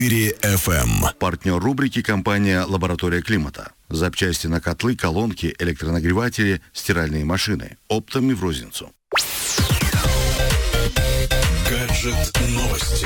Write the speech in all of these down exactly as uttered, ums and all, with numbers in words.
эф эм. Партнер рубрики — компания «Лаборатория климата». Запчасти на котлы, колонки, электронагреватели, стиральные машины. Оптом и в розницу. Гаджет новости.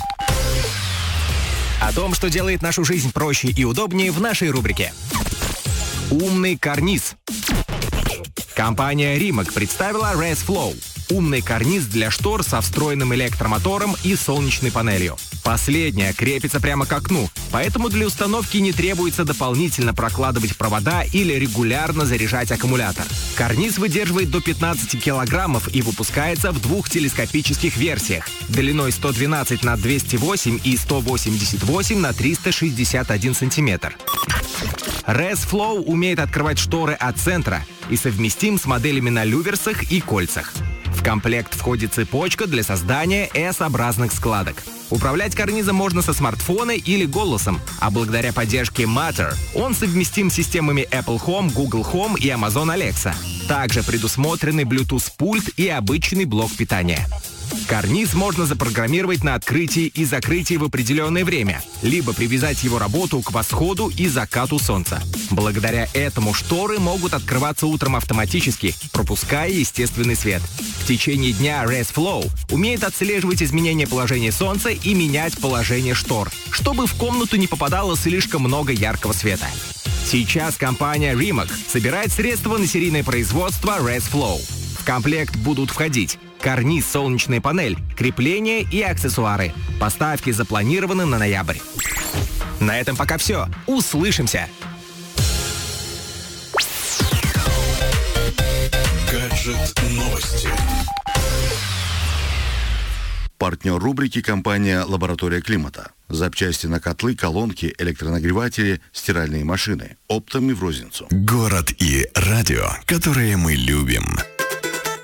О том, что делает нашу жизнь проще и удобнее, в нашей рубрике. Умный карниз. Компания Rimac представила ResFlow. Умный карниз для штор со встроенным электромотором и солнечной панелью. Последняя крепится прямо к окну, поэтому для установки не требуется дополнительно прокладывать провода или регулярно заряжать аккумулятор. Карниз выдерживает до пятнадцати килограммов и выпускается в двух телескопических версиях длиной сто двенадцать на двести восемь и сто восемьдесят восемь на триста шестьдесят один сантиметр. ResFlow умеет открывать шторы от центра и совместим с моделями на люверсах и кольцах. В комплект входит цепочка для создания эс-образных складок. Управлять карнизом можно со смартфона или голосом, а благодаря поддержке Matter он совместим с системами Apple Home, Google Home и Amazon Alexa. Также предусмотрены Bluetooth-пульт и обычный блок питания. Карниз можно запрограммировать на открытии и закрытии в определенное время, либо привязать его работу к восходу и закату солнца. Благодаря этому шторы могут открываться утром автоматически, пропуская естественный свет. В течение дня ResFlow умеет отслеживать изменения положения солнца и менять положение штор, чтобы в комнату не попадало слишком много яркого света. Сейчас компания Rimac собирает средства на серийное производство ResFlow. В комплект будут входить карниз, солнечная панель, крепления и аксессуары. Поставки запланированы на ноябрь. На этом пока все. Услышимся! Гаджет новости. Партнер рубрики — компания «Лаборатория климата». Запчасти на котлы, колонки, электронагреватели, стиральные машины. Оптом и в розницу. Город и радио, которые мы любим.